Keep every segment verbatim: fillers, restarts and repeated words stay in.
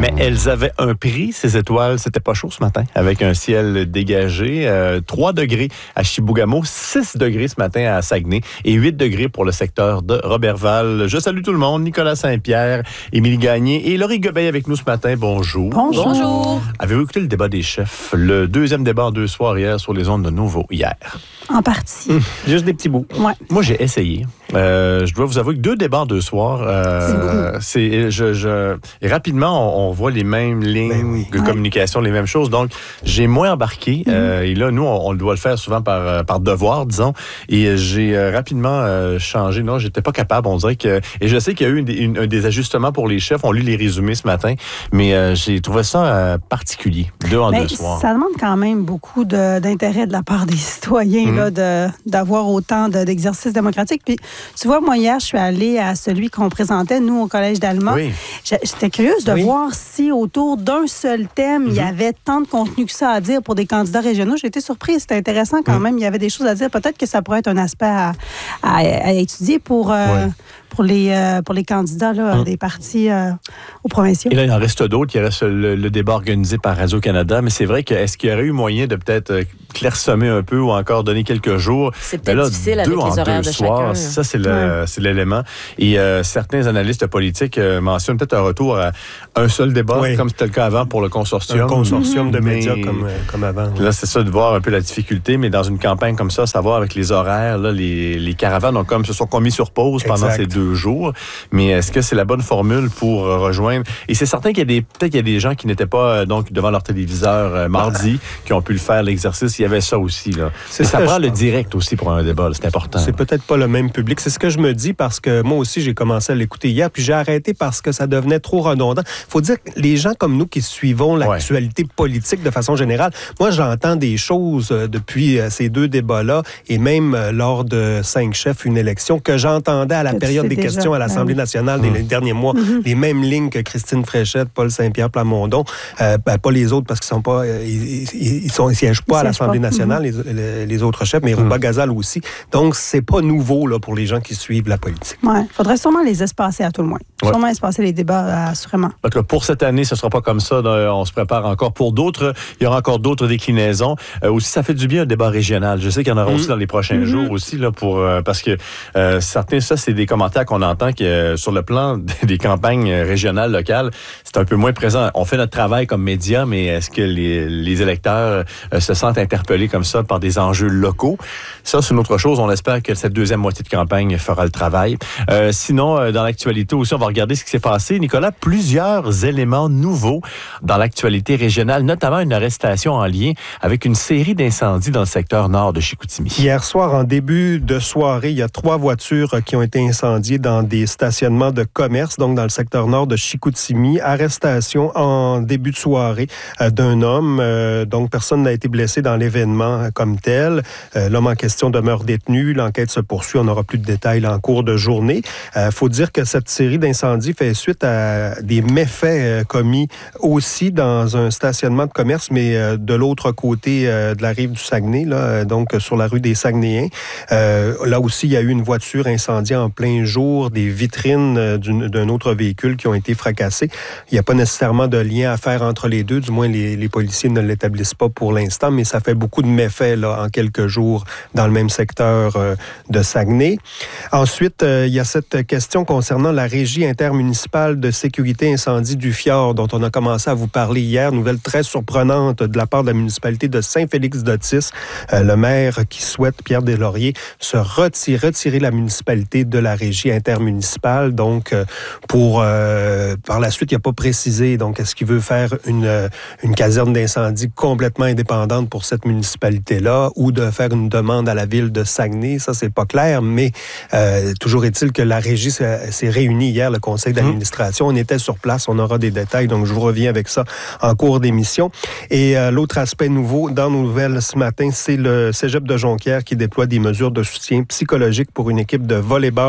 Mais elles avaient un prix, ces étoiles. C'était pas chaud ce matin, avec un ciel dégagé. Euh, trois degrés à Chibougamau, six degrés ce matin à Saguenay et huit degrés pour le secteur de Roberval. Je salue tout le monde. Nicolas Saint-Pierre, Émilie Gagné et Laurie Gobeil avec nous ce matin. Bonjour. Bonjour. Bonjour. Avez-vous écouté le débat des chefs? Le deuxième débat en deux soirs hier sur les ondes de Nouveau hier. En partie. Mmh. Juste des petits bouts. Ouais. Moi, j'ai essayé. Euh, je dois vous avouer que deux débats en deux soirs, euh, c'est, je, je, et rapidement, on, on voit les mêmes lignes ben oui. de communication, ouais. les mêmes choses. Donc, j'ai moins embarqué. Mm-hmm. Euh, et là, nous, on, on doit le faire souvent par, par devoir, disons. Et j'ai euh, rapidement euh, changé. Non, j'étais pas capable. On dirait que... Et je sais qu'il y a eu une, une, un des ajustements pour les chefs. On lit les résumés ce matin. Mais euh, j'ai trouvé ça euh, particulier. Deux en ben, deux soirs. Ça demande quand même beaucoup de, d'intérêt de la part des citoyens mm-hmm. là, de, d'avoir autant de, d'exercices démocratiques. Puis, tu vois, moi, hier, je suis allée à celui qu'on présentait, nous, au Collège d'Alma. Oui. J'étais curieuse de oui. voir si, autour d'un seul thème, mm-hmm. il y avait tant de contenu que ça à dire pour des candidats régionaux. J'ai été surprise. C'était intéressant quand mm. même. Il y avait des choses à dire. Peut-être que ça pourrait être un aspect à, à, à étudier pour... Euh, oui. Pour les, euh, pour les candidats là, hum. des partis euh, aux provinciaux. Et là, il en reste d'autres. Il reste le, le débat organisé par Radio-Canada. Mais c'est vrai que est-ce qu'il y aurait eu moyen de peut-être euh, clairsemer un peu ou encore donner quelques jours? C'est peut-être là, difficile avec les horaires de soirs, chacun. Ça, c'est, le, ouais. c'est l'élément. Et euh, certains analystes politiques euh, mentionnent peut-être un retour à un seul débat, oui. comme c'était le cas avant pour le consortium. Un consortium mm-hmm. de médias mais, comme, comme avant. Là, oui. c'est ça, de voir un peu la difficulté. Mais dans une campagne comme ça, savoir avec les horaires, là, les, les caravanes ont comme, se sont commis sur pause exact. Pendant ces deux jours. Mais est-ce que c'est la bonne formule pour rejoindre? Et c'est certain qu'il y a des, peut-être qu'il y a des gens qui n'étaient pas donc devant leur téléviseur euh, mardi, ah. qui ont pu le faire, l'exercice. Il y avait ça aussi. Là. C'est ça prend le pense. Direct aussi pour un débat. Là. C'est important. C'est là. Peut-être pas le même public. C'est ce que je me dis parce que moi aussi, j'ai commencé à l'écouter hier, puis j'ai arrêté parce que ça devenait trop redondant. Il faut dire que les gens comme nous qui suivons l'actualité ouais. politique de façon générale, moi, j'entends des choses depuis ces deux débats-là et même lors de cinq chefs, une élection, que j'entendais à la période des déjà. Questions à l'Assemblée nationale mmh. les derniers mois, mmh. les mêmes lignes que Christine Fréchette, Paul Saint-Pierre Plamondon, euh, ben, pas les autres parce qu'ils sont pas, euh, ils, ils, ils, sont, ils siègent pas ils à l'Assemblée pas. nationale, mmh. les, les, les autres chefs, mais Rouba mmh. Gazal aussi. Donc, c'est pas nouveau là, pour les gens qui suivent la politique. Ouais, faudrait sûrement les espacer à tout le moins. Ouais. Sûrement espacer les débats, assurément. Donc, là, pour cette année, ce sera pas comme ça. Là, on se prépare encore pour d'autres. Il y aura encore d'autres déclinaisons. Euh, aussi, ça fait du bien un débat régional. Je sais qu'il y en aura mmh. aussi dans les prochains mmh. jours aussi, là, pour, euh, parce que euh, certains, ça, c'est des commentaires qu'on entend que euh, sur le plan des campagnes régionales, locales, c'est un peu moins présent. On fait notre travail comme médias, mais est-ce que les, les électeurs euh, se sentent interpellés comme ça par des enjeux locaux? Ça, c'est une autre chose. On espère que cette deuxième moitié de campagne fera le travail. Euh, sinon, euh, dans l'actualité aussi, on va regarder ce qui s'est passé. Nicolas, plusieurs éléments nouveaux dans l'actualité régionale, notamment une arrestation en lien avec une série d'incendies dans le secteur nord de Chicoutimi. Hier soir, en début de soirée, il y a trois voitures qui ont été incendiées dans des stationnements de commerce, donc dans le secteur nord de Chicoutimi. Arrestation en début de soirée euh, d'un homme. Euh, donc, personne n'a été blessé dans l'événement comme tel. Euh, l'homme en question demeure détenu. L'enquête se poursuit. On n'aura plus de détails là, en cours de journée. Il euh, faut dire que cette série d'incendies fait suite à des méfaits euh, commis aussi dans un stationnement de commerce, mais euh, de l'autre côté euh, de la rive du Saguenay, là, euh, donc sur la rue des Saguenayens. Euh, là aussi, il y a eu une voiture incendiée en plein jour, des vitrines euh, d'une, d'un autre véhicule qui ont été fracassés. Il n'y a pas nécessairement de lien à faire entre les deux, du moins les, les policiers ne l'établissent pas pour l'instant, mais ça fait beaucoup de méfaits là, en quelques jours dans le même secteur euh, de Saguenay. Ensuite, euh, il y a cette question concernant la Régie intermunicipale de sécurité incendie du Fjord, dont on a commencé à vous parler hier. Nouvelle très surprenante de la part de la municipalité de Saint-Félix-d'Otis. Euh, le maire qui souhaite, Pierre Deslauriers, se retirer, retirer la municipalité de la Régie intermunicipale. Donc, euh, pour euh, par la suite, il n'a pas précisé. Donc, est-ce qu'il veut faire une, une caserne d'incendie complètement indépendante pour cette municipalité-là ou de faire une demande à la ville de Saguenay? Ça, c'est pas clair, mais euh, toujours est-il que la Régie s'est, s'est réunie hier, le conseil d'administration. On était sur place, on aura des détails, donc je vous reviens avec ça en cours d'émission. Et euh, l'autre aspect nouveau dans nos nouvelles ce matin, c'est le Cégep de Jonquière qui déploie des mesures de soutien psychologique pour une équipe de volley-ball des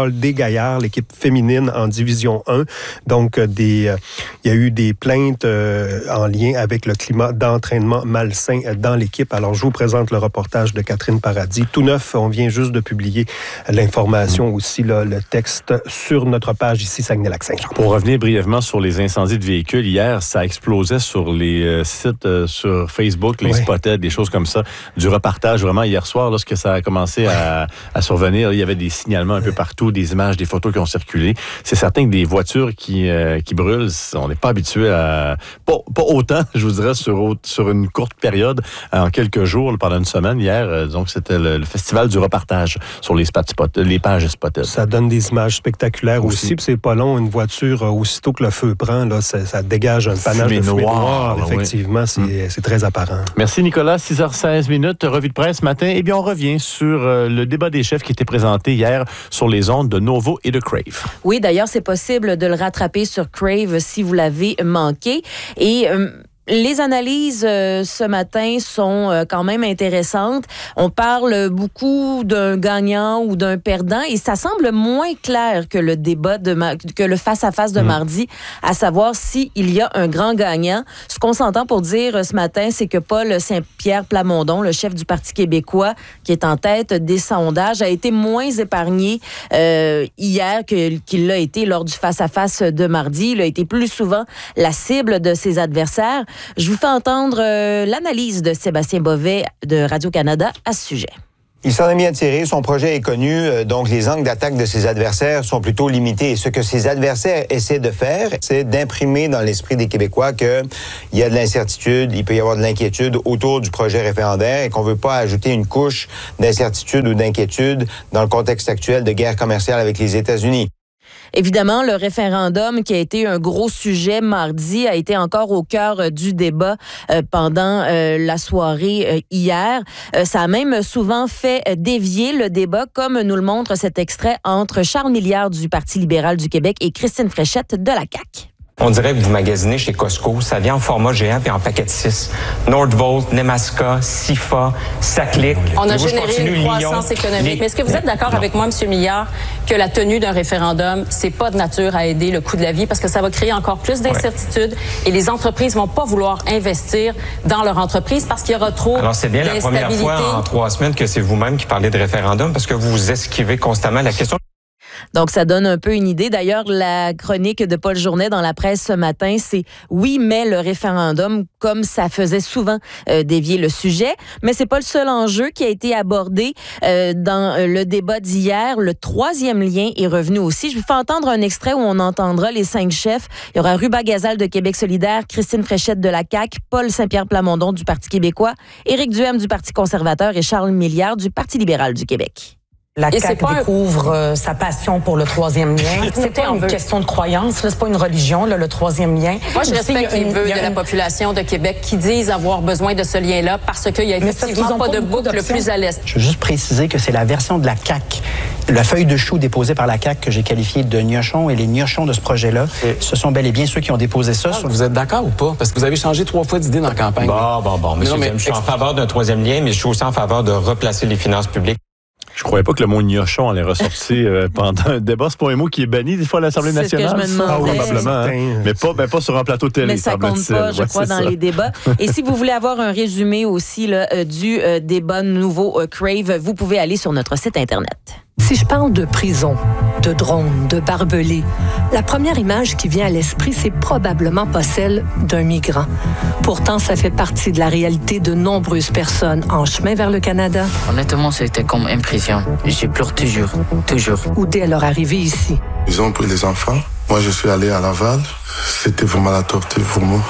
Gaillard, l'équipe féminine en Division un. Donc, des, euh, il y a eu des plaintes euh, en lien avec le climat d'entraînement malsain dans l'équipe. Alors, je vous présente le reportage de Catherine Paradis. Tout neuf, on vient juste de publier l'information aussi, là, le texte sur notre page ici, Saguenay-Lac-Saint-Jean. Pour revenir brièvement sur les incendies de véhicules, hier, ça explosait sur les euh, sites, euh, sur Facebook, les oui. Spotted, des choses comme ça, du repartage vraiment hier soir, lorsque ça a commencé à, à survenir, il y avait des signalements un peu partout, des images, des photos qui ont circulé. C'est certain que des voitures qui, euh, qui brûlent, on n'est pas habitué à... Pas, pas autant, je vous dirais, sur, sur une courte période, en quelques jours, pendant une semaine hier. Euh, donc, c'était le, le festival du repartage sur les, spot, les pages Spotted. Ça donne des images spectaculaires aussi, aussi puis c'est pas long, une voiture, aussitôt que le feu prend, là, ça, ça dégage un panache fumée de fumée noire. noire là, effectivement, oui. c'est, hum. c'est très apparent. Merci Nicolas, six heures seize minutes, revue de presse ce matin. Eh bien, on revient sur euh, le débat des chefs qui était présenté hier sur les ondes de Novo et de Crave. Oui, d'ailleurs, c'est possible de le rattraper sur Crave si vous l'avez manqué. Et... Euh, Les analyses euh, ce matin sont euh, quand même intéressantes. On parle beaucoup d'un gagnant ou d'un perdant et ça semble moins clair que le débat de ma- que le face-à-face de mmh. mardi, à savoir s'il y a un grand gagnant. Ce qu'on s'entend pour dire euh, ce matin, c'est que Paul Saint-Pierre Plamondon, le chef du Parti québécois, qui est en tête des sondages, a été moins épargné euh, hier que, qu'il l'a été lors du face-à-face de mardi. Il a été plus souvent la cible de ses adversaires. Je vous fais entendre euh, l'analyse de Sébastien Bovet de Radio-Canada à ce sujet. Il s'en est mis à tirer, son projet est connu, donc les angles d'attaque de ses adversaires sont plutôt limités. Et ce que ses adversaires essaient de faire, c'est d'imprimer dans l'esprit des Québécois qu'il y a de l'incertitude, il peut y avoir de l'inquiétude autour du projet référendaire et qu'on ne veut pas ajouter une couche d'incertitude ou d'inquiétude dans le contexte actuel de guerre commerciale avec les États-Unis. Évidemment, le référendum qui a été un gros sujet mardi a été encore au cœur du débat euh, pendant euh, la soirée euh, hier. Euh, ça a même souvent fait dévier le débat, comme nous le montre cet extrait entre Charles Milliard du Parti libéral du Québec et Christine Fréchette de la C A Q. On dirait que vous magasinez chez Costco, ça vient en format géant puis en paquet de six. Nordvolt, Nemaska, Sifa, Saclic. On a généré une croissance économique. Les... Mais est-ce que vous êtes d'accord non. avec moi, M. Milliard, que la tenue d'un référendum, c'est pas de nature à aider le coût de la vie parce que ça va créer encore plus d'incertitudes ouais. et les entreprises vont pas vouloir investir dans leur entreprise parce qu'il y aura trop Alors, c'est bien la première fois en trois semaines que c'est vous-même qui parlez de référendum parce que vous vous esquivez constamment la question. Donc, ça donne un peu une idée. D'ailleurs, la chronique de Paul Journet dans la presse ce matin, c'est « Oui, mais le référendum », comme ça faisait souvent euh, dévier le sujet. Mais c'est pas le seul enjeu qui a été abordé euh, dans le débat d'hier. Le troisième lien est revenu aussi. Je vous fais entendre un extrait où on entendra les cinq chefs. Il y aura Ruba Gazal de Québec solidaire, Christine Fréchette de la C A Q, Paul Saint-Pierre Plamondon du Parti québécois, Éric Duhem du Parti conservateur et Charles Milliard du Parti libéral du Québec. La C A Q découvre un... sa passion pour le troisième lien. C'est pas une veut. question de croyance, là, c'est pas une religion, là, le troisième lien. Moi, je respecte les vœux de la population de Québec qui disent avoir besoin de ce lien-là parce qu'il y a effectivement pas de boucle le plus à l'est. Je veux juste préciser que c'est la version de la C A Q, la feuille de chou déposée par la C A Q que j'ai qualifiée de gnochon, et les gnochons de ce projet-là, et... ce sont bel et bien ceux qui ont déposé ça. Ah, sur... Vous êtes d'accord ou pas? Parce que vous avez changé trois fois d'idée dans la campagne. Bon, bon, bon. Monsieur, mais, je suis en faveur d'un troisième lien, mais je suis aussi en faveur de replacer les finances publiques. Je croyais pas que le mot gnochon allait ressortir euh, pendant un débat. C'est pas un mot qui est banni des fois à l'Assemblée c'est nationale. C'est ce que je me demandais. Ah, probablement, hein. mais, pas, ben, pas sur un plateau télé. Mais ça compte pas, je ouais, crois, dans ça. les débats. Et si vous voulez avoir un résumé aussi là, euh, du euh, débat nouveau euh, Crave, vous pouvez aller sur notre site Internet. Si je parle de prison, de drone, de barbelés, la première image qui vient à l'esprit, c'est probablement pas celle d'un migrant. Pourtant, ça fait partie de la réalité de nombreuses personnes en chemin vers le Canada. Honnêtement, c'était comme une prison. Je pleure toujours, toujours. Ou dès leur arrivée ici. Ils ont pris les enfants. Moi, je suis allé à Laval. C'était vraiment la torture pour moi.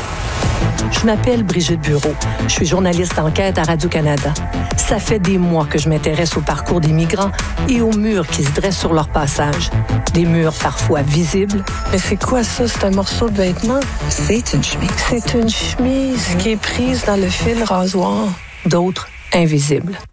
Je m'appelle Brigitte Bureau. Je suis journaliste d'enquête à Radio-Canada. Ça fait des mois que je m'intéresse au parcours des migrants et aux murs qui se dressent sur leur passage. Des murs parfois visibles. Mais c'est quoi ça? C'est un morceau de vêtement? C'est une chemise. C'est une chemise qui est prise dans le fil rasoir. D'autres invisibles.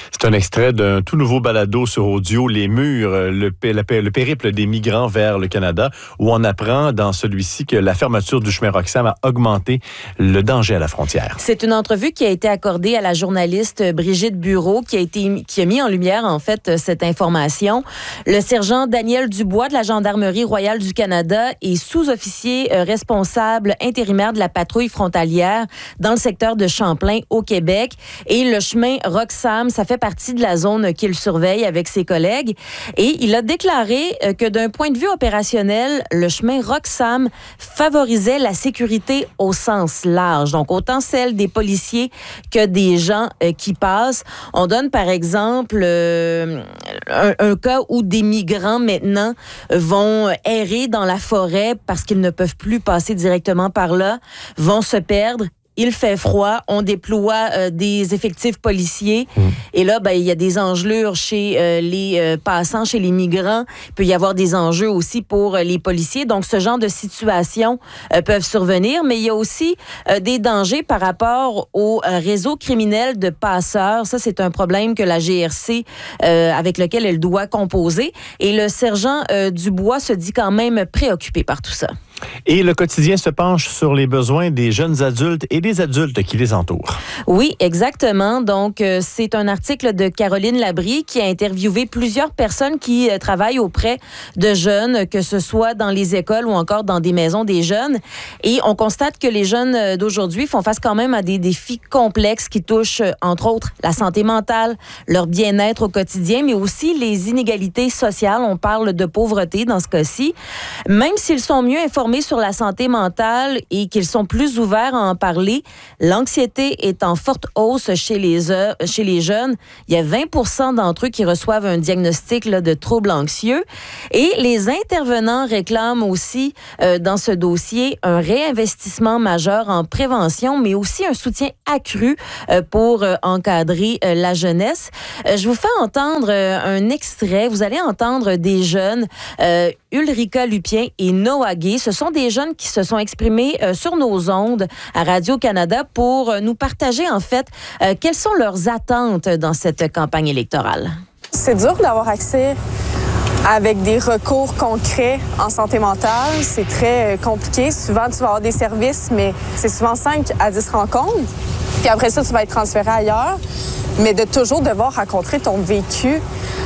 C'est un extrait d'un tout nouveau balado sur audio, Les Murs, le, le, le périple des migrants vers le Canada, où on apprend dans celui-ci que la fermeture du chemin Roxham a augmenté le danger à la frontière. C'est une entrevue qui a été accordée à la journaliste Brigitte Bureau, qui a, été, qui a mis en lumière, en fait, cette information. Le sergent Daniel Dubois de la Gendarmerie royale du Canada est sous-officier responsable intérimaire de la patrouille frontalière dans le secteur de Champlain, au Québec. Et le chemin Roxham, ça fait partie de la zone qu'il surveille avec ses collègues. Et il a déclaré que d'un point de vue opérationnel, le chemin Roxham favorisait la sécurité au sens large. Donc, autant celle des policiers que des gens euh, qui passent. On donne, par exemple, euh, un, un cas où des migrants, maintenant, vont errer dans la forêt parce qu'ils ne peuvent plus passer directement par là, vont se perdre. Il fait froid, on déploie euh, des effectifs policiers mmh. et là, ben, il y a des engelures chez euh, les euh, passants, chez les migrants. Il peut y avoir des enjeux aussi pour euh, les policiers. Donc, ce genre de situations euh, peuvent survenir, mais il y a aussi euh, des dangers par rapport au euh, réseau criminel de passeurs. Ça, c'est un problème que la G R C, euh, avec lequel elle doit composer. Et le sergent euh, Dubois se dit quand même préoccupé par tout ça. Et le quotidien se penche sur les besoins des jeunes adultes et des adultes qui les entourent. Oui, exactement. Donc, euh, c'est un article de Caroline Labrie qui a interviewé plusieurs personnes qui euh, travaillent auprès de jeunes, que ce soit dans les écoles ou encore dans des maisons des jeunes. Et on constate que les jeunes d'aujourd'hui font face quand même à des défis complexes qui touchent, entre autres, la santé mentale, leur bien-être au quotidien, mais aussi les inégalités sociales. On parle de pauvreté dans ce cas-ci. Même s'ils sont mieux informés sur la santé mentale et qu'ils sont plus ouverts à en parler, l'anxiété est en forte hausse chez les, euh, chez les jeunes. Il y a vingt pour cent d'entre eux qui reçoivent un diagnostic là, de troubles anxieux. Et les intervenants réclament aussi euh, dans ce dossier un réinvestissement majeur en prévention, mais aussi un soutien accru euh, pour euh, encadrer euh, la jeunesse. Euh, je vous fais entendre euh, un extrait. Vous allez entendre des jeunes, euh, Ulrika Lupien et Noah Gay. Ce sont des jeunes qui se sont exprimés euh, sur nos ondes à Radio-Canada pour euh, nous partager, en fait, euh, quelles sont leurs attentes dans cette campagne électorale. C'est dur d'avoir accès avec des recours concrets en santé mentale. C'est très compliqué. Souvent, tu vas avoir des services, mais c'est souvent cinq à dix rencontres. Puis après ça, tu vas être transféré ailleurs. Mais de toujours devoir raconter ton vécu,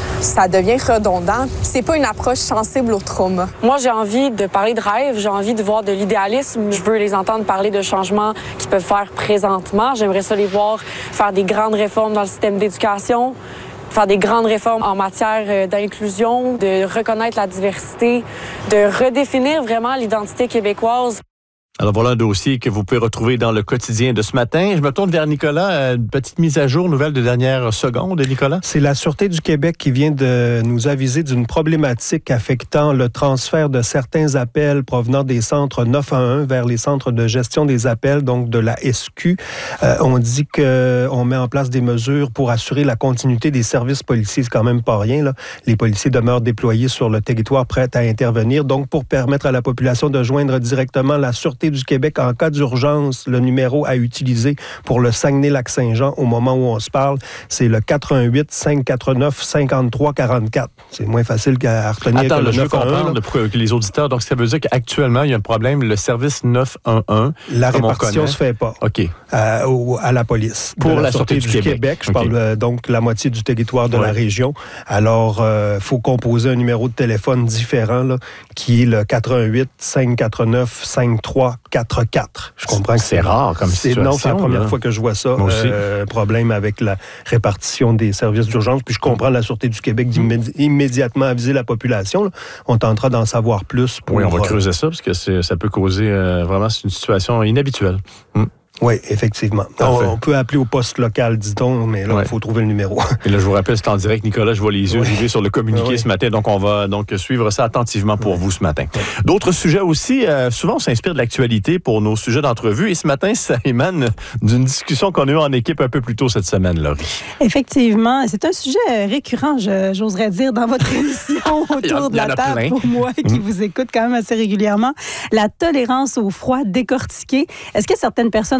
ça devient redondant. C'est pas une approche sensible au trauma. Moi, j'ai envie de parler de rêve, j'ai envie de voir de l'idéalisme. Je veux les entendre parler de changements qu'ils peuvent faire présentement. J'aimerais ça les voir faire des grandes réformes dans le système d'éducation, faire des grandes réformes en matière d'inclusion, de reconnaître la diversité, de redéfinir vraiment l'identité québécoise. Alors voilà un dossier que vous pouvez retrouver dans le quotidien de ce matin. Je me tourne vers Nicolas. Une petite mise à jour, nouvelle de dernière seconde, Nicolas. C'est la Sûreté du Québec qui vient de nous aviser d'une problématique affectant le transfert de certains appels provenant des centres neuf un un vers les centres de gestion des appels, donc de la S Q. Euh, on dit qu'on met en place des mesures pour assurer la continuité des services policiers. C'est quand même pas rien, là. Les policiers demeurent déployés sur le territoire, prêts à intervenir. Donc, pour permettre à la population de joindre directement la Sûreté du Québec en cas d'urgence, le numéro à utiliser pour le Saguenay-Lac-Saint-Jean au moment où on se parle, c'est le quatre un huit, cinq quatre neuf, cinq trois quatre quatre. C'est moins facile qu'à retenir. Attends, que le là, je veux neuf un un, comprendre pour les auditeurs. Donc, ça veut dire qu'actuellement, il y a un problème. Le service neuf un un, la répartition ne se fait pas. OK. Euh, au, à la police. Pour la, la Sûreté du, du Québec. Québec. Je okay. parle euh, donc la moitié du territoire de ouais. la région. Alors, il euh, faut composer un numéro de téléphone différent là, qui est le quatre un huit, cinq quatre neuf, cinq trois quatre quatre. Je comprends que c'est, c'est rare comme c'est, situation. Non, c'est la première là. fois que je vois ça. Moi aussi. Euh, problème avec la répartition des services d'urgence. Puis je comprends la Sûreté du Québec d'immédiatement aviser la population. Là. On tentera d'en savoir plus. Pour, oui, on va creuser ça parce que c'est, ça peut causer euh, vraiment c'est une situation inhabituelle. Hum. Oui, effectivement. On, on peut appeler au poste local, dit-on, mais là, il ouais. faut trouver le numéro. Et là, je vous rappelle, c'est en direct, Nicolas, je vois les yeux rivés sur le communiqué oui. ce matin, donc on va donc suivre ça attentivement pour oui. vous ce matin. Oui. D'autres sujets aussi, euh, souvent on s'inspire de l'actualité pour nos sujets d'entrevue, et ce matin, ça émane d'une discussion qu'on a eue en équipe un peu plus tôt cette semaine, Laurie. Effectivement, c'est un sujet récurrent, je, j'oserais dire, dans votre émission autour de la table, plein. Pour moi, qui mmh. vous écoute quand même assez régulièrement. La tolérance au froid décortiqué. Est-ce que certaines personnes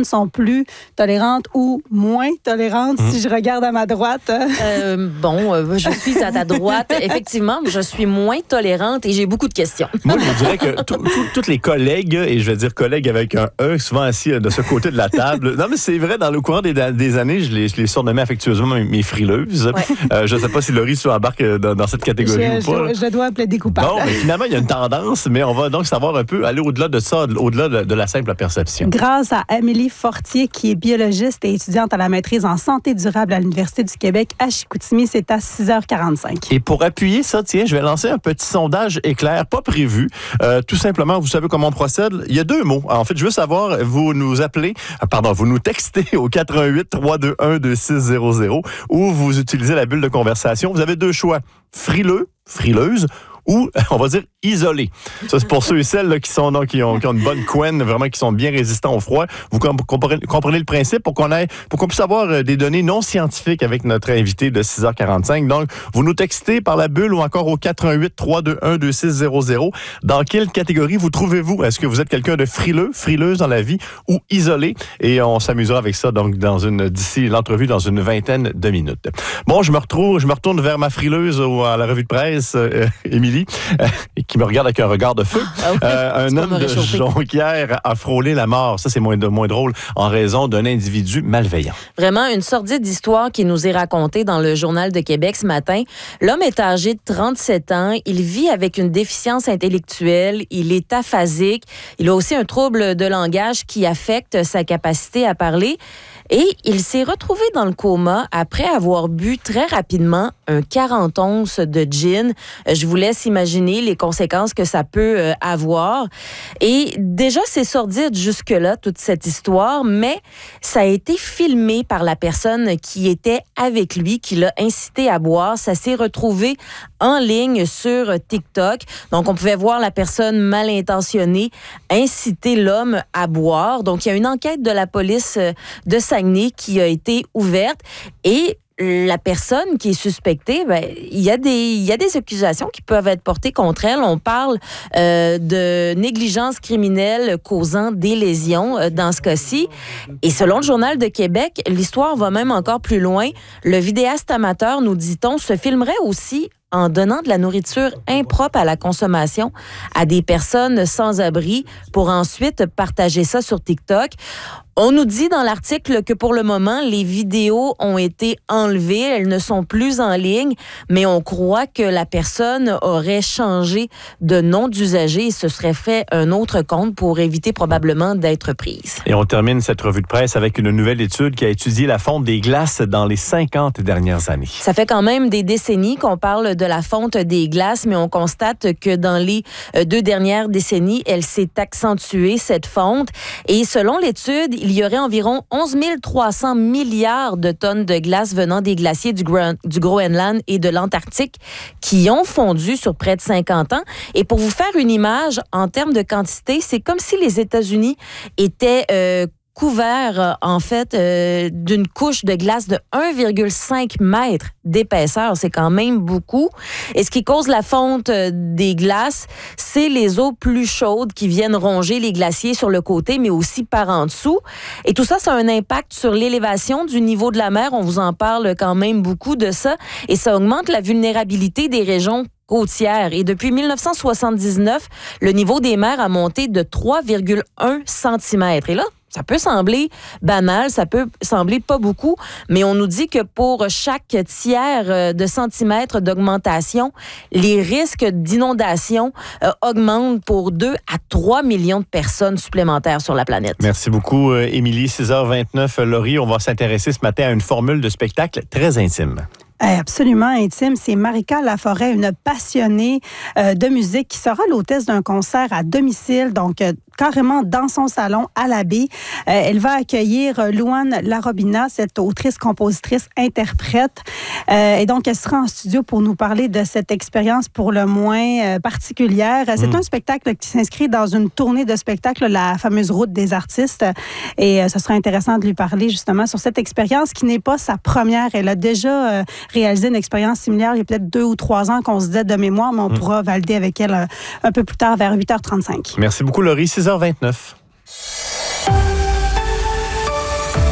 sont plus tolérantes ou moins tolérantes, mmh. si je regarde à ma droite? Euh, bon, euh, je suis à ta droite. Effectivement, je suis moins tolérante et j'ai beaucoup de questions. Moi, je vous dirais que tous les collègues, et je vais dire collègues avec un E, souvent assis de ce côté de la table. Non, mais c'est vrai, dans le courant des, des années, je les, je les surnommais affectueusement mes, mes frileuses. Ouais. Euh, je ne sais pas si Laurie se embarque dans, dans cette catégorie je, ou pas. Je, je dois plaider coupable. Bon, mais finalement, il y a une tendance, mais on va donc savoir un peu, aller au-delà de ça, au-delà de, de la simple perception. Grâce à Amélie Fortier, qui est biologiste et étudiante à la maîtrise en santé durable à l'Université du Québec à Chicoutimi, c'est à six heures quarante-cinq. Et pour appuyer ça, tiens, je vais lancer un petit sondage éclair, pas prévu. Euh, tout simplement, vous savez comment on procède? Il y a deux mots. En fait, je veux savoir, vous nous appelez, pardon, vous nous textez au quatre un huit, trois deux un, deux six zéro zéro ou vous utilisez la bulle de conversation. Vous avez deux choix. Frileux, frileuse, ou, on va dire, isolé. Ça, c'est pour ceux et celles là, qui, sont, non, qui, ont, qui ont une bonne couenne, vraiment, qui sont bien résistants au froid. Vous comprenez, comprenez le principe pour qu'on ait, pour qu'on puisse avoir des données non scientifiques avec notre invité de six heures quarante-cinq. Donc, vous nous textez par la bulle ou encore au quatre un huit, trois deux un, deux six zéro zéro. Dans quelle catégorie vous trouvez-vous? Est-ce que vous êtes quelqu'un de frileux, frileuse dans la vie ou isolé? Et on s'amusera avec ça, donc, dans une, d'ici l'entrevue, dans une vingtaine de minutes. Bon, je me retrouve, je me retourne vers ma frileuse ou à la revue de presse, euh, Émilie. Euh, qui me regarde avec un regard de feu. Ah oui, euh, un homme de Jonquière a frôlé la mort. Ça, c'est moins, moins drôle en raison d'un individu malveillant. Vraiment, une sordide histoire qui nous est racontée dans le Journal de Québec ce matin. L'homme est âgé de trente-sept ans. Il vit avec une déficience intellectuelle. Il est aphasique. Il a aussi un trouble de langage qui affecte sa capacité à parler. Et il s'est retrouvé dans le coma après avoir bu très rapidement un quarante onces de gin. Je vous laisse imaginer les conséquences que ça peut avoir. Et déjà, c'est sordide jusque-là, toute cette histoire, mais ça a été filmé par la personne qui était avec lui, qui l'a incité à boire. Ça s'est retrouvé en ligne sur TikTok. Donc, on pouvait voir la personne mal intentionnée inciter l'homme à boire. Donc, il y a une enquête de la police de Saguenay qui a été ouverte et la personne qui est suspectée, ben, il y a des, il y a des accusations qui peuvent être portées contre elle. On parle euh, de négligence criminelle causant des lésions euh, dans ce cas-ci. Et selon le Journal de Québec, l'histoire va même encore plus loin. Le vidéaste amateur, nous dit-on, se filmerait aussi en donnant de la nourriture impropre à la consommation à des personnes sans abri pour ensuite partager ça sur TikTok. On nous dit dans l'article que pour le moment, les vidéos ont été enlevées, elles ne sont plus en ligne, mais on croit que la personne aurait changé de nom d'usager et se serait fait un autre compte pour éviter probablement d'être prise. Et on termine cette revue de presse avec une nouvelle étude qui a étudié la fonte des glaces dans les cinquante dernières années. Ça fait quand même des décennies qu'on parle de la fonte des glaces, mais on constate que dans les deux dernières décennies, elle s'est accentuée, cette fonte. Et selon l'étude, il y aurait environ onze mille trois cents milliards de tonnes de glace venant des glaciers du, Gro- du Groenland et de l'Antarctique qui ont fondu sur près de cinquante ans. Et pour vous faire une image, en termes de quantité, c'est comme si les États-Unis étaient euh, couvert, en fait, euh, d'une couche de glace de un virgule cinq mètres d'épaisseur. C'est quand même beaucoup. Et ce qui cause la fonte des glaces, c'est les eaux plus chaudes qui viennent ronger les glaciers sur le côté, mais aussi par en dessous. Et tout ça, ça a un impact sur l'élévation du niveau de la mer. On vous en parle quand même beaucoup de ça. Et ça augmente la vulnérabilité des régions côtières. Et depuis dix-neuf cent soixante-dix-neuf, le niveau des mers a monté de trois virgule un centimètres. Et là, ça peut sembler banal, ça peut sembler pas beaucoup, mais on nous dit que pour chaque tiers de centimètre d'augmentation, les risques d'inondation euh, augmentent pour deux à trois millions de personnes supplémentaires sur la planète. Merci beaucoup, Émilie. six heures vingt-neuf, Laurie, on va s'intéresser ce matin à une formule de spectacle très intime. Absolument intime. C'est Marika Laforêt, une passionnée euh, de musique qui sera l'hôtesse d'un concert à domicile, donc euh, carrément dans son salon à la baie. Euh, elle va accueillir euh, Louane Larobina, cette autrice, compositrice, interprète. Euh, et donc, elle sera en studio pour nous parler de cette expérience pour le moins euh, particulière. C'est mmh. un spectacle qui s'inscrit dans une tournée de spectacles, la fameuse Route des artistes. Et euh, ce sera intéressant de lui parler justement sur cette expérience qui n'est pas sa première. Elle a déjà euh, réalisé une expérience similaire il y a peut-être deux ou trois ans qu'on se disait de mémoire, mais on mmh. pourra valider avec elle euh, un peu plus tard vers huit heures trente-cinq. Merci beaucoup, Laurie. six heures vingt-neuf.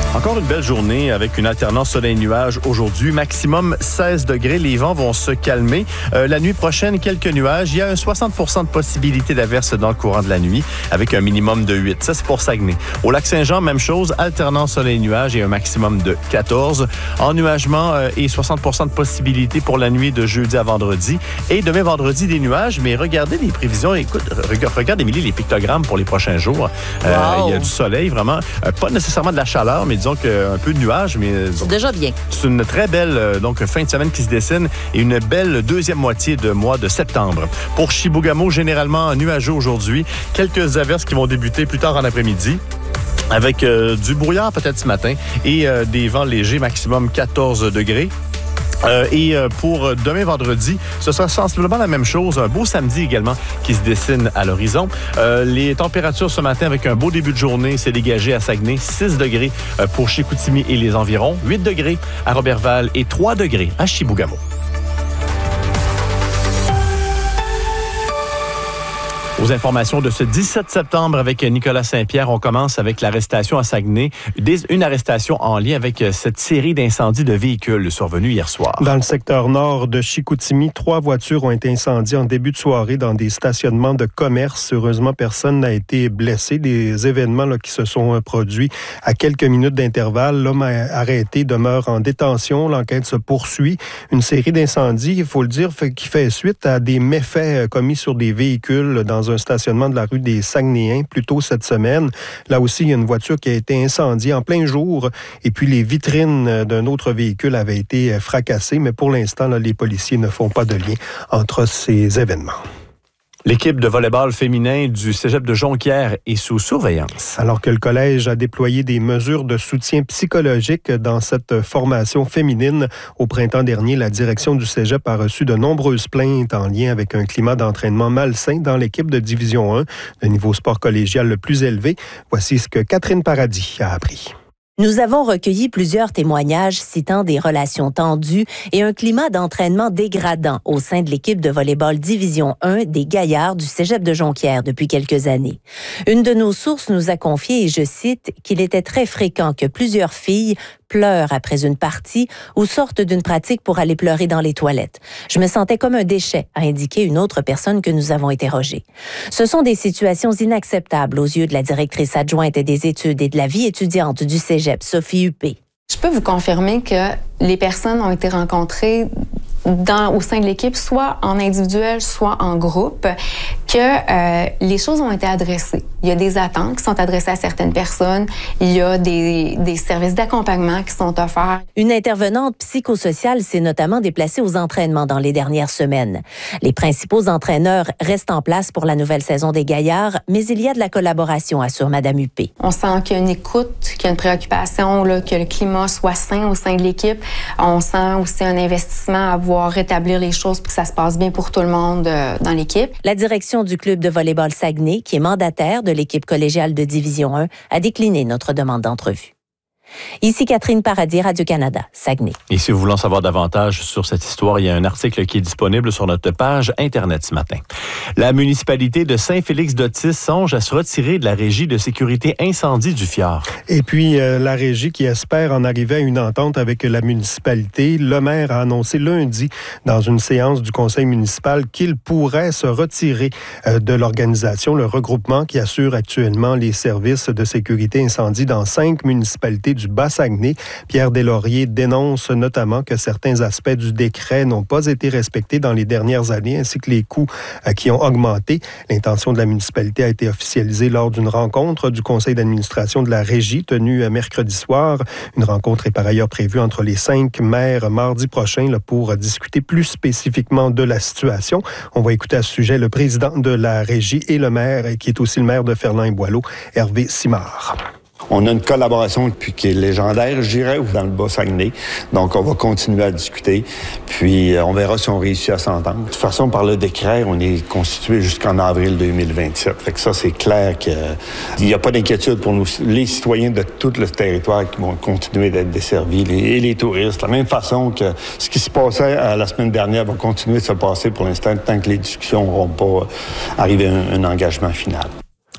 Encore une belle journée avec une alternance soleil-nuage aujourd'hui. Maximum seize degrés. Les vents vont se calmer. Euh, la nuit prochaine, quelques nuages. Il y a un soixante pour cent de possibilité d'averse dans le courant de la nuit avec un minimum de huit. Ça, c'est pour Saguenay. Au Lac-Saint-Jean, même chose. Alternance soleil-nuage et un maximum de quatorze. Ennuagement euh, et soixante pour cent de possibilité pour la nuit de jeudi à vendredi. Et demain, vendredi, des nuages. Mais regardez les prévisions. Écoute, regarde, Émilie, les pictogrammes pour les prochains jours. Euh, wow. Il y a du soleil, vraiment. Euh, pas nécessairement de la chaleur, mais disons qu'un peu de nuages, mais c'est déjà bien. C'est une très belle euh, donc fin de semaine qui se dessine et une belle deuxième moitié de mois de septembre. Pour Chibougamau, généralement nuageux aujourd'hui. Quelques averses qui vont débuter plus tard en après-midi. Avec euh, du brouillard peut-être ce matin et euh, des vents légers, maximum quatorze degrés. Euh, et euh, pour demain vendredi, ce sera sensiblement la même chose. Un beau samedi également qui se dessine à l'horizon. Euh, les températures ce matin avec un beau début de journée, c'est dégagé à Saguenay, six degrés euh, pour Chicoutimi et les environs, huit degrés à Roberval et trois degrés à Chibougamau. Aux informations de ce dix-sept septembre avec Nicolas Saint-Pierre, on commence avec l'arrestation à Saguenay. Une arrestation en lien avec cette série d'incendies de véhicules survenus hier soir. Dans le secteur nord de Chicoutimi, trois voitures ont été incendiées en début de soirée dans des stationnements de commerce. Heureusement, personne n'a été blessé. Des événements là, qui se sont produits à quelques minutes d'intervalle. L'homme arrêté demeure en détention. L'enquête se poursuit. Une série d'incendies, il faut le dire, qui fait suite à des méfaits commis sur des véhicules dans un stationnement de la rue des Saguenayens plus tôt cette semaine. Là aussi, il y a une voiture qui a été incendiée en plein jour et puis les vitrines d'un autre véhicule avaient été fracassées, mais pour l'instant, là, les policiers ne font pas de lien entre ces événements. L'équipe de volleyball féminin du cégep de Jonquière est sous surveillance. Alors que le collège a déployé des mesures de soutien psychologique dans cette formation féminine, au printemps dernier, la direction du cégep a reçu de nombreuses plaintes en lien avec un climat d'entraînement malsain dans l'équipe de Division un, le niveau sport collégial le plus élevé. Voici ce que Catherine Paradis a appris. Nous avons recueilli plusieurs témoignages citant des relations tendues et un climat d'entraînement dégradant au sein de l'équipe de volleyball Division un des Gaillards du cégep de Jonquière depuis quelques années. Une de nos sources nous a confié, et je cite, qu'il était très fréquent que plusieurs filles pleurent après une partie ou sortent d'une pratique pour aller pleurer dans les toilettes. Je me sentais comme un déchet, a indiqué une autre personne que nous avons interrogée. Ce sont des situations inacceptables aux yeux de la directrice adjointe des études et de la vie étudiante du cégep, Sophie Huppé. Je peux vous confirmer que les personnes ont été rencontrées dans, au sein de l'équipe, soit en individuel, soit en groupe, que euh, les choses ont été adressées. Il y a des attentes qui sont adressées à certaines personnes. Il y a des, des services d'accompagnement qui sont offerts. Une intervenante psychosociale s'est notamment déplacée aux entraînements dans les dernières semaines. Les principaux entraîneurs restent en place pour la nouvelle saison des Gaillards, mais il y a de la collaboration, assure Mme Huppé. On sent qu'il y a une écoute, qu'il y a une préoccupation, là, que le climat soit sain au sein de l'équipe. On sent aussi un investissement à voir rétablir les choses pour que ça se passe bien pour tout le monde euh, dans l'équipe. La direction du club de volleyball Saguenay, qui est mandataire de l'équipe collégiale de Division un, a décliné notre demande d'entrevue. Ici Catherine Paradis, Radio-Canada, Saguenay. Et si vous voulez en savoir davantage sur cette histoire, il y a un article qui est disponible sur notre page Internet ce matin. La municipalité de Saint-Félix-d'Otis songe à se retirer de la régie de sécurité incendie du Fjord. Et puis, euh, la régie qui espère en arriver à une entente avec la municipalité, le maire a annoncé lundi dans une séance du conseil municipal qu'il pourrait se retirer euh, de l'organisation, le regroupement qui assure actuellement les services de sécurité incendie dans cinq municipalités du Bas-Saguenay. Pierre Deslauriers dénonce notamment que certains aspects du décret n'ont pas été respectés dans les dernières années, ainsi que les coûts euh, qui ont augmenté. L'intention de la municipalité a été officialisée lors d'une rencontre du conseil d'administration de la régie tenue euh, mercredi soir. Une rencontre est par ailleurs prévue entre les cinq maires mardi prochain là, pour euh, discuter plus spécifiquement de la situation. On va écouter à ce sujet le président de la régie et le maire, qui est aussi le maire de Ferland-et-Boileau, Hervé Simard. On a une collaboration depuis qui est légendaire, je dirais, dans le Bas-Saguenay. Donc, on va continuer à discuter. Puis, on verra si on réussit à s'entendre. De toute façon, par le décret, on est constitué jusqu'en avril deux mille vingt-sept. Fait que ça, c'est clair qu'il n'y a pas d'inquiétude pour nous, les citoyens de tout le territoire qui vont continuer d'être desservis, les, et les touristes. De la même façon que ce qui se passait la semaine dernière va continuer de se passer pour l'instant, tant que les discussions n'auront pas arrivé à un, un engagement final.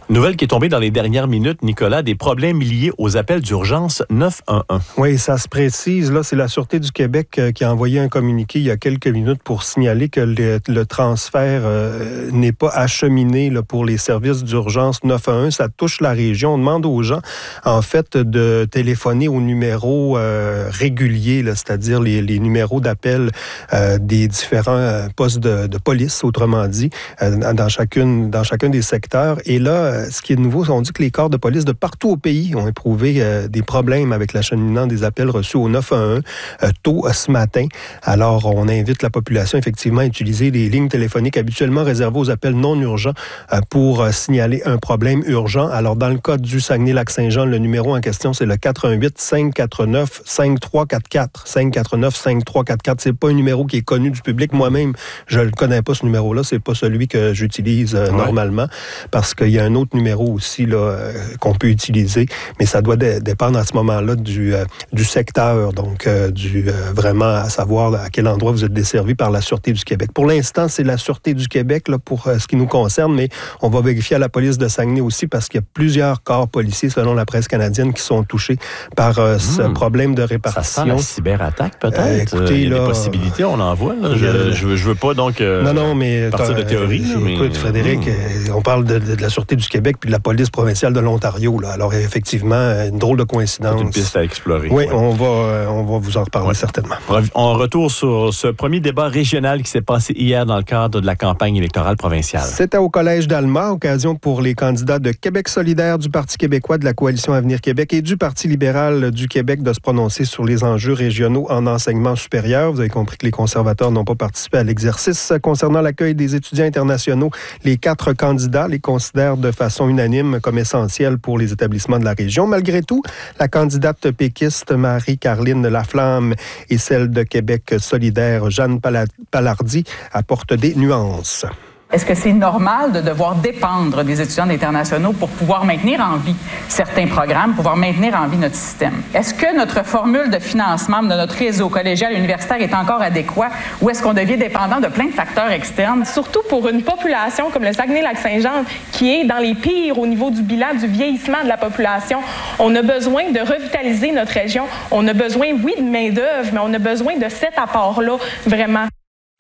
Nouvelle qui est tombée dans les dernières minutes, Nicolas, des problèmes liés aux appels d'urgence neuf un un. Oui, ça se précise. Là, c'est la Sûreté du Québec euh, qui a envoyé un communiqué il y a quelques minutes pour signaler que le, le transfert euh, n'est pas acheminé là, pour les services d'urgence neuf un un. Ça touche la région. On demande aux gens, en fait, de téléphoner aux numéros euh, réguliers, là, c'est-à-dire les, les numéros d'appel euh, des différents postes de, de police, autrement dit, euh, dans, chacune, dans chacun des secteurs. Et là, ce qui est nouveau, on dit que les corps de police de partout au pays ont éprouvé euh, des problèmes avec l'acheminement des appels reçus au neuf un un euh, tôt euh, ce matin. Alors, on invite la population effectivement à utiliser les lignes téléphoniques habituellement réservées aux appels non urgents euh, pour euh, signaler un problème urgent. Alors, dans le cas du Saguenay-Lac-Saint-Jean, le numéro en question, c'est le quatre un huit, cinq quatre neuf, cinq trois quatre quatre. cinq quatre neuf, cinq trois quatre quatre. C'est pas un numéro qui est connu du public. Moi-même, je ne connais pas ce numéro-là. C'est pas celui que j'utilise euh, ouais. normalement parce qu'il y a un autre numéro aussi là, euh, qu'on peut utiliser, mais ça doit dé- dépendre à ce moment-là du, euh, du secteur, donc euh, du, euh, vraiment à savoir à quel endroit vous êtes desservi par la Sûreté du Québec. Pour l'instant, c'est la Sûreté du Québec là, pour euh, ce qui nous concerne, mais on va vérifier à la police de Saguenay aussi parce qu'il y a plusieurs corps policiers, selon la presse canadienne, qui sont touchés par euh, mmh. ce problème de répartition. Ça sent la cyberattaque, peut-être? Euh, écoutez, il y a là, des possibilités, on en voit. Là. Je, je, je veux pas donc euh, non, non, mais partir de théorie. Euh, mais... Écoute, Frédéric, mmh. on parle de, de, de la Sûreté du Québec puis de la police provinciale de l'Ontario. Là. Alors, effectivement, une drôle de coïncidence. C'est une piste à explorer. Oui, ouais. on, va, euh, on va vous en reparler ouais. certainement. On retourne sur ce premier débat régional qui s'est passé hier dans le cadre de la campagne électorale provinciale. C'était au Collège d'Alma, occasion pour les candidats de Québec solidaire, du Parti québécois, de la Coalition Avenir Québec et du Parti libéral du Québec de se prononcer sur les enjeux régionaux en enseignement supérieur. Vous avez compris que les conservateurs n'ont pas participé à l'exercice. Concernant l'accueil des étudiants internationaux, les quatre candidats les considèrent de façon unanime comme essentiels pour les établissements de la région. Malgré tout, la candidate péquiste Marie-Caroline Laflamme et celle de Québec solidaire Jeanne Palardy apportent des nuances. Est-ce que c'est normal de devoir dépendre des étudiants internationaux pour pouvoir maintenir en vie certains programmes, pouvoir maintenir en vie notre système? Est-ce que notre formule de financement de notre réseau collégial et universitaire est encore adéquat ou est-ce qu'on devient dépendant de plein de facteurs externes? Surtout pour une population comme le Saguenay-Lac-Saint-Jean qui est dans les pires au niveau du bilan du vieillissement de la population. On a besoin de revitaliser notre région. On a besoin, oui, de main-d'œuvre, mais on a besoin de cet apport-là, vraiment.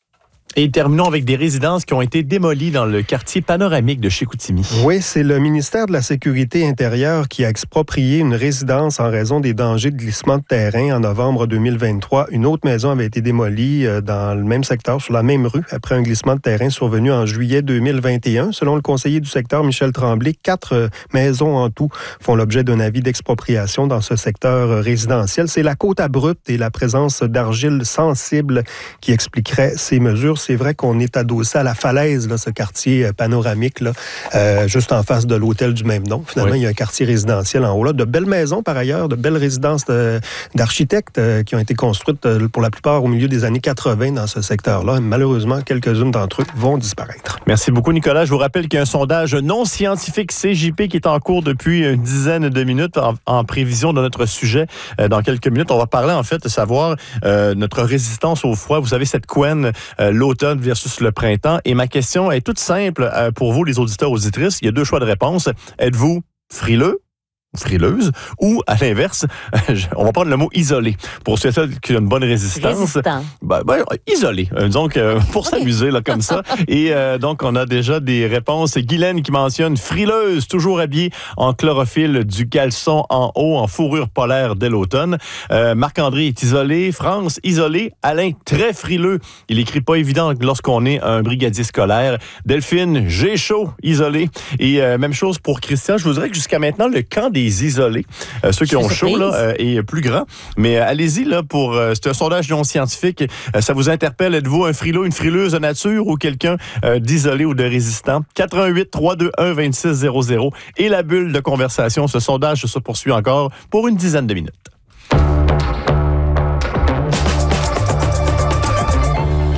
Et terminons avec des résidences qui ont été démolies dans le quartier panoramique de Chicoutimi. Oui, c'est le ministère de la Sécurité intérieure qui a exproprié une résidence en raison des dangers de glissement de terrain en novembre deux mille vingt-trois. Une autre maison avait été démolie dans le même secteur, sur la même rue, après un glissement de terrain survenu en juillet deux mille vingt et un. Selon le conseiller du secteur, Michel Tremblay, quatre maisons en tout font l'objet d'un avis d'expropriation dans ce secteur résidentiel. C'est la côte abrupte et la présence d'argile sensible qui expliquerait ces mesures. C'est vrai qu'on est adossé à la falaise, là, ce quartier panoramique, là, euh, juste en face de l'hôtel du même nom. Finalement, oui. Il y a un quartier résidentiel en haut. Là, de belles maisons, par ailleurs, de belles résidences de, d'architectes euh, qui ont été construites euh, pour la plupart au milieu des années quatre-vingt dans ce secteur-là. Malheureusement, quelques-unes d'entre eux vont disparaître. Merci beaucoup, Nicolas. Je vous rappelle qu'il y a un sondage non scientifique C J P qui est en cours depuis une dizaine de minutes en, en prévision de notre sujet. Euh, dans quelques minutes, on va parler, en fait, de savoir euh, notre résistance au froid. Vous savez, cette couenne, euh, l'automne versus le printemps. Et ma question est toute simple euh, pour vous, les auditeurs, auditrices. Il y a deux choix de réponse. Êtes-vous frileux? frileuse, ou à l'inverse, on va prendre le mot isolé. Pour ceux qui ont une bonne résistance. Résistant. Ben, ben, isolé. Euh, donc, euh, pour okay. s'amuser, là, comme ça. Et euh, donc, on a déjà des réponses. Guylaine qui mentionne frileuse, toujours habillée en chlorophylle, du caleçon en haut, en fourrure polaire dès l'automne. Euh, Marc-André est isolé. France, isolé. Alain, très frileux. Il écrit pas évident lorsqu'on est un brigadier scolaire. Delphine, j'ai chaud, isolé. Et euh, même chose pour Christian. Je vous dirais que jusqu'à maintenant, le camp des isolés, euh, ceux qui ont chaud là, euh, est plus grand. Mais euh, allez-y, là, pour euh, c'est un sondage non scientifique. Euh, ça vous interpelle? Êtes-vous un frileux, une frileuse de nature ou quelqu'un euh, d'isolé ou de résistant? quatre un huit, trois deux un, deux six zéro zéro. Et la bulle de conversation. Ce sondage se poursuit encore pour une dizaine de minutes.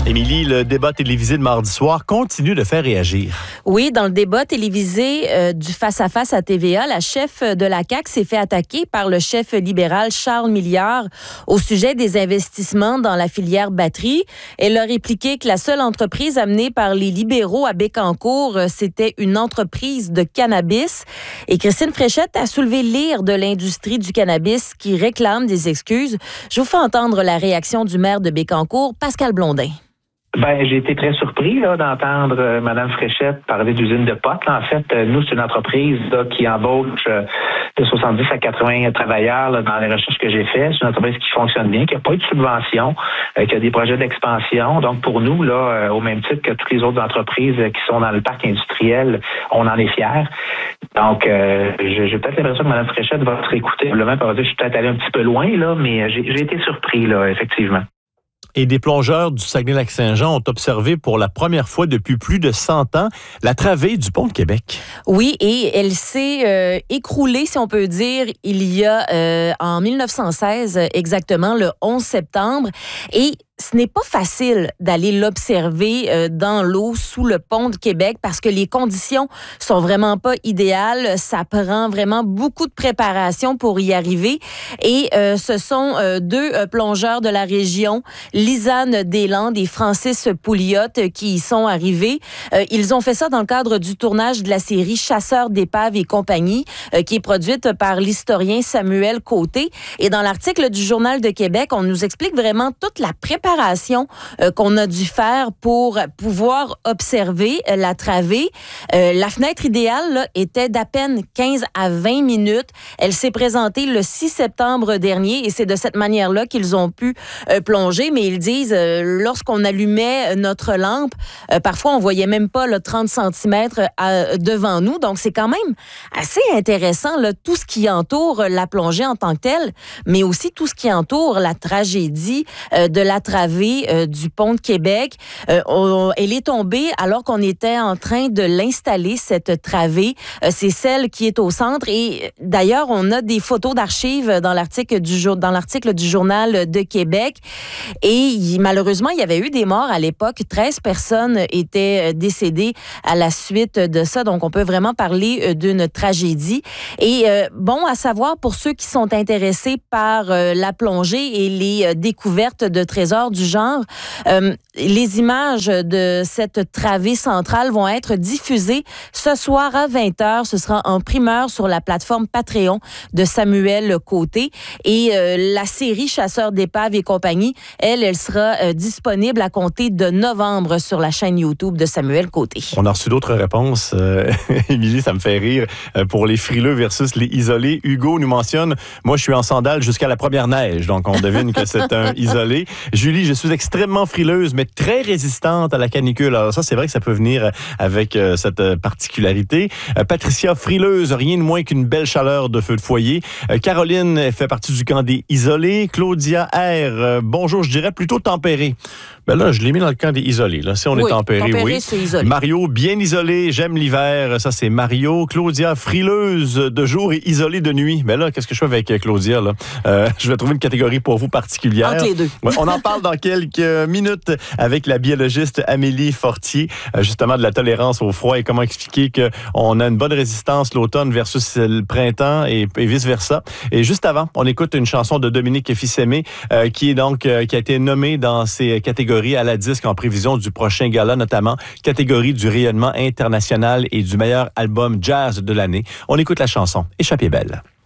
Émilie, le débat télévisé de mardi soir continue de faire réagir. Oui, dans le débat télévisé euh, du face-à-face à T V A, la chef de la C A Q s'est fait attaquer par le chef libéral Charles Milliard au sujet des investissements dans la filière batterie. Elle a répliqué que la seule entreprise amenée par les libéraux à Bécancour, c'était une entreprise de cannabis. Et Christine Fréchette a soulevé l'ire de l'industrie du cannabis qui réclame des excuses. Je vous fais entendre la réaction du maire de Bécancour, Pascal Blondin. Ben, j'ai été très surpris là, d'entendre euh, Mme Fréchette parler d'usine de potes. En fait, euh, nous, c'est une entreprise là, qui embauche euh, de soixante-dix à quatre-vingts travailleurs là, dans les recherches que j'ai faites. C'est une entreprise qui fonctionne bien, qui n'a pas eu de subvention, euh, qui a des projets d'expansion. Donc, pour nous, là, euh, au même titre que toutes les autres entreprises euh, qui sont dans le parc industriel, on en est fiers. Donc, euh, j'ai, j'ai peut-être l'impression que Mme Fréchette va se réécouter. Probablement, elle va dire que je suis peut-être allé un petit peu loin, là, mais j'ai, j'ai été surpris, là, effectivement. Et des plongeurs du Saguenay-Lac-Saint-Jean ont observé pour la première fois depuis plus de cent ans la travée du pont de Québec. Oui, et elle s'est euh, écroulée, si on peut dire, il y a euh, en mille neuf cent seize, exactement le onze septembre. Et ce n'est pas facile d'aller l'observer euh, dans l'eau sous le pont de Québec parce que les conditions sont vraiment pas idéales. Ça prend vraiment beaucoup de préparation pour y arriver. Et euh, ce sont euh, deux euh, plongeurs de la région, Lisanne Deslandes et Francis Pouliot, qui y sont arrivés. Euh, ils ont fait ça dans le cadre du tournage de la série Chasseurs d'épaves et compagnie, euh, qui est produite par l'historien Samuel Côté. Et dans l'article du Journal de Québec, on nous explique vraiment toute la préparation Euh, qu'on a dû faire pour pouvoir observer euh, la travée. Euh, la fenêtre idéale là, était d'à peine quinze à vingt minutes. Elle s'est présentée le six septembre dernier et c'est de cette manière-là qu'ils ont pu euh, plonger. Mais ils disent, euh, lorsqu'on allumait notre lampe, euh, parfois on voyait même pas le trente centimètres à, devant nous. Donc c'est quand même assez intéressant là, tout ce qui entoure la plongée en tant que telle, mais aussi tout ce qui entoure la tragédie euh, de la travée Euh, du pont de Québec. Euh, on, elle est tombée alors qu'on était en train de l'installer, cette travée. Euh, c'est celle qui est au centre. Et d'ailleurs, on a des photos d'archives dans l'article du, jour, dans l'article du Journal de Québec. Et il, malheureusement, il y avait eu des morts à l'époque. treize personnes étaient décédées à la suite de ça. Donc, on peut vraiment parler d'une tragédie. Et euh, bon, à savoir, pour ceux qui sont intéressés par euh, la plongée et les euh, découvertes de trésors du genre, euh, les images de cette travée centrale vont être diffusées ce soir à vingt heures. Ce sera en primeur sur la plateforme Patreon de Samuel Côté. Et euh, la série Chasseurs d'épaves et compagnie, elle, elle sera euh, disponible à compter de novembre sur la chaîne YouTube de Samuel Côté. On a reçu d'autres réponses. Euh, Émilie, ça me fait rire. Euh, pour les frileux versus les isolés, Hugo nous mentionne, moi, je suis en sandales jusqu'à la première neige. Donc, on devine que c'est un isolé. Julie, je suis extrêmement frileuse, mais très résistante à la canicule. Alors ça, c'est vrai que ça peut venir avec euh, cette particularité. Euh, Patricia, frileuse, rien de moins qu'une belle chaleur de feu de foyer. Euh, Caroline fait partie du camp des isolés. Claudia R, euh, bonjour, je dirais plutôt tempéré. Ben là, je l'ai mis dans le camp des isolés. Là. Si on oui, est tempéré, tempéré, oui. C'est isolé. Mario, bien isolé, j'aime l'hiver. Ça, c'est Mario. Claudia, frileuse de jour et isolée de nuit. Ben là, qu'est-ce que je fais avec Claudia? Là? Euh, je vais trouver une catégorie pour vous particulière. Entre les deux. Ouais, on en parle dans quelques minutes avec la biologiste Amélie Fortier, euh, justement de la tolérance au froid et comment expliquer qu'on a une bonne résistance l'automne versus le printemps et, et vice-versa. Et juste avant, on écoute une chanson de Dominique Fils-Aimé euh, qui est donc euh, qui a été nommée dans ces catégories à la disque en prévision du prochain gala, notamment catégorie du rayonnement international et du meilleur album jazz de l'année. On écoute la chanson Échappée belle.